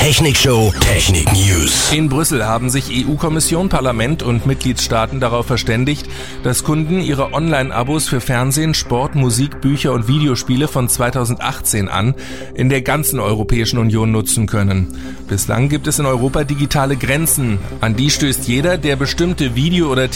Technikshow Technik News. In Brüssel haben sich EU-Kommission, Parlament und Mitgliedstaaten darauf verständigt, dass Kunden ihre Online-Abos für Fernsehen, Sport, Musik, Bücher und Videospiele von 2018 an in der ganzen Europäischen Union nutzen können. Bislang gibt es in Europa digitale Grenzen. An die stößt jeder, der bestimmte Video- oder